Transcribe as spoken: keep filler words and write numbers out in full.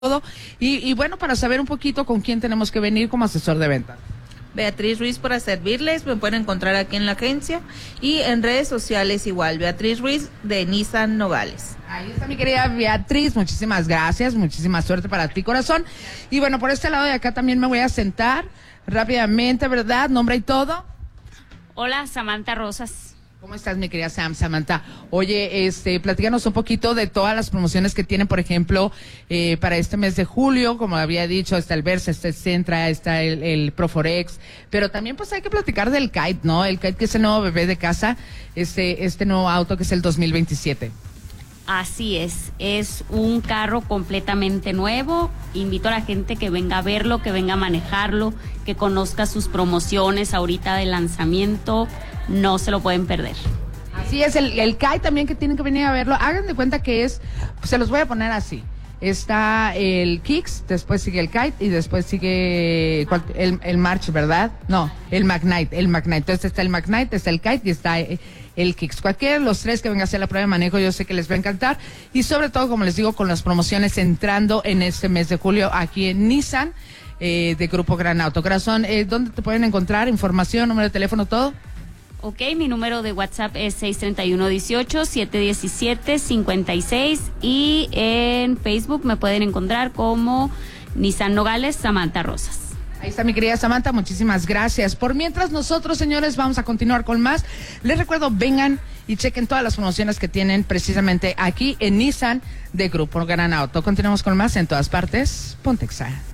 todo. Y, y bueno, para saber un poquito con quién tenemos que venir como asesor de venta. Beatriz Ruiz para servirles, me pueden encontrar aquí en la agencia y en redes sociales igual, Beatriz Ruiz de Nissan Nogales. Ahí está mi querida Beatriz, muchísimas gracias, muchísima suerte para ti, corazón. Y bueno, por este lado de acá también me voy a sentar rápidamente, ¿verdad? Nombre y todo. Hola, Samantha Rosas. ¿Cómo estás, mi querida Sam, Samantha? Oye, este, platícanos un poquito de todas las promociones que tienen, por ejemplo, eh, para este mes de julio, como había dicho, está el Versa, está el Centra, está el, el Proforex, pero también pues hay que platicar del Kite, ¿no? El Kite, que es el nuevo bebé de casa, este, este nuevo auto que es el dos mil veintisiete. Así es, es un carro completamente nuevo. Invito a la gente que venga a verlo, que venga a manejarlo, que conozca sus promociones ahorita de lanzamiento. No se lo pueden perder. Así es, el, el Kite también que tienen que venir a verlo. Hagan de cuenta que es, pues, se los voy a poner así. Está el Kicks, después sigue el Kite y después sigue ¿cuál? el, el March, ¿verdad? No, el Magnite, el Magnite. Entonces está el Magnite, está el Kite y está el Kicks. Cualquiera de los tres que venga a hacer la prueba de manejo, yo sé que les va a encantar. Y sobre todo, como les digo, con las promociones entrando en este mes de julio aquí en Nissan, eh, de Grupo Gran Auto. Corazón, eh, ¿dónde te pueden encontrar? Información, número de teléfono, todo. Ok, mi número de WhatsApp es seis treinta y uno dieciocho, setecientos diecisiete, cincuenta y seis y en Facebook me pueden encontrar como Nissan Nogales, Samantha Rosas. Ahí está mi querida Samantha, muchísimas gracias. Por mientras nosotros, señores, vamos a continuar con más. Les recuerdo, vengan y chequen todas las promociones que tienen precisamente aquí en Nissan de Grupo Gran Auto. Continuamos con más en todas partes. Ponte Exa.